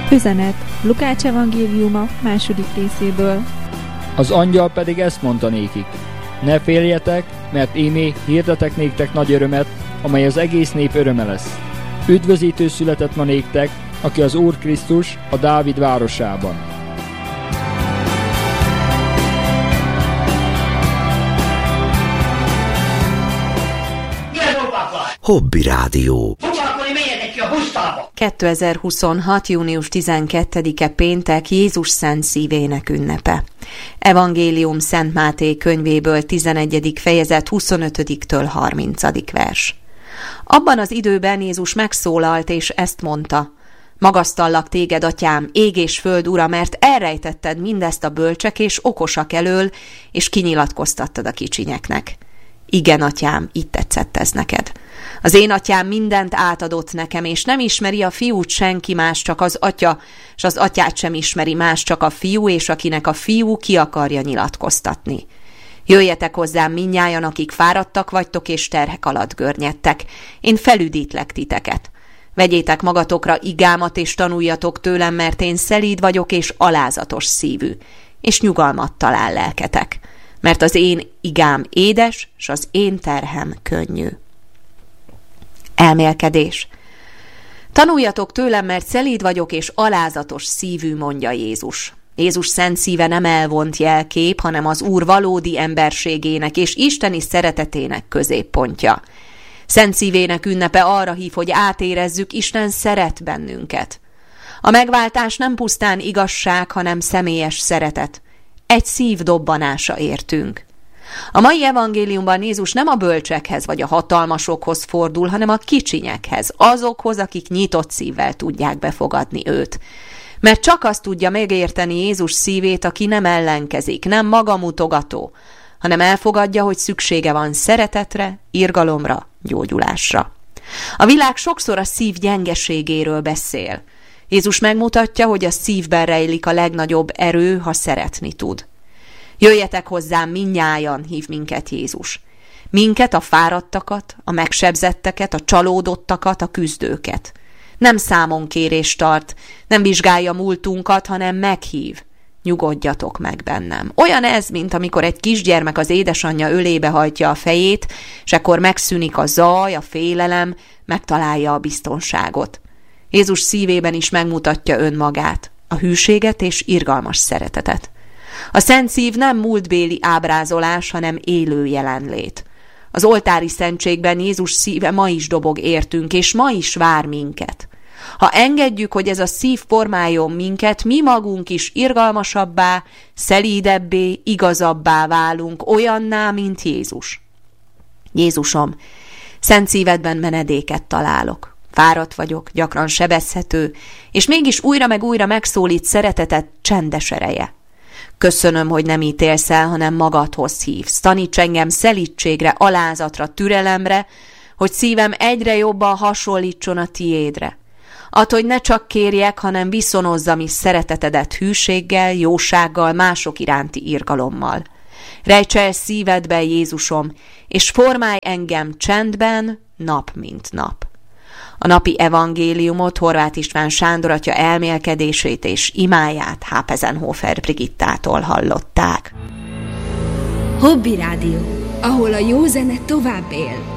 Üzenet Lukács evangéliuma második részéből. Az angyal pedig ezt mondta nékik: ne féljetek, mert ímé hirdetek néktek nagy örömet, amely az egész nép öröme lesz. Üdvözítő született ma néktek, aki az Úr Krisztus a Dávid városában. Hobby Rádió. 2026. június 12-e péntek Jézus Szent Szívének ünnepe. Evangélium Szent Máté könyvéből 11. fejezet 25-től 30. vers. Abban az időben Jézus megszólalt és ezt mondta: magasztallak téged, atyám, ég és föld ura, mert elrejtetted mindezt a bölcsek és okosak elől, és kinyilatkoztattad a kicsinyeknek. Igen, atyám, így tetszett ez neked. Az én atyám mindent átadott nekem, és nem ismeri a fiút senki más, csak az atya, és az atyát sem ismeri más, csak a fiú, és akinek a fiú ki akarja nyilatkoztatni. Jöjjetek hozzám mindnyájan, akik fáradtak vagytok, és terhek alatt görnyedtek. Én felüdítlek titeket. Vegyétek magatokra igámat, és tanuljatok tőlem, mert én szelíd vagyok, és alázatos szívű, és nyugalmat talál lelketek. Mert az én igám édes, s az én terhem könnyű. Elmélkedés. Tanuljatok tőlem, mert szelíd vagyok, és alázatos szívű, mondja Jézus. Jézus szent szíve nem elvont jelkép, hanem az Úr valódi emberségének és isteni szeretetének középpontja. Szent szívének ünnepe arra hív, hogy átérezzük, Isten szeret bennünket. A megváltás nem pusztán igazság, hanem személyes szeretet. Egy szív dobbanása értünk. A mai evangéliumban Jézus nem a bölcsekhez vagy a hatalmasokhoz fordul, hanem a kicsinyekhez, azokhoz, akik nyitott szívvel tudják befogadni őt. Mert csak azt tudja megérteni Jézus szívét, aki nem ellenkezik, nem magamutogató, hanem elfogadja, hogy szüksége van szeretetre, irgalomra, gyógyulásra. A világ sokszor a szív gyengeségéről beszél. Jézus megmutatja, hogy a szívben rejlik a legnagyobb erő, ha szeretni tud. Jöjjetek hozzám mindnyájan, hív minket Jézus. Minket, a fáradtakat, a megsebzetteket, a csalódottakat, a küzdőket. Nem számonkérést tart, nem vizsgálja múltunkat, hanem meghív. Nyugodjatok meg bennem. Olyan ez, mint amikor egy kisgyermek az édesanyja ölébe hajtja a fejét, és akkor megszűnik a zaj, a félelem, megtalálja a biztonságot. Jézus szívében is megmutatja önmagát, a hűséget és irgalmas szeretetet. A szent szív nem múltbéli ábrázolás, hanem élő jelenlét. Az oltári szentségben Jézus szíve ma is dobog értünk, és ma is vár minket. Ha engedjük, hogy ez a szív formáljon minket, mi magunk is irgalmasabbá, szelídebbé, igazabbá válunk, olyanná, mint Jézus. Jézusom, szent szívedben menedéket találok. Fáradt vagyok, gyakran sebezhető, és mégis újra meg újra megszólít szeretetet csendes ereje. Köszönöm, hogy nem ítélsz el, hanem magadhoz hívsz. Taníts engem szelídségre, alázatra, türelemre, hogy szívem egyre jobban hasonlítson a tiédre. Add, hogy ne csak kérjek, hanem viszonozzam is szeretetedet hűséggel, jósággal, mások iránti irgalommal. Rejts el szívedbe, Jézusom, és formálj engem csendben, nap mint nap. A napi evangéliumot Horváth István Sándor atya elmélkedését és imáját Hápezenhofer Brigittától hallották. Hobby Rádió, ahol a jó zene tovább él.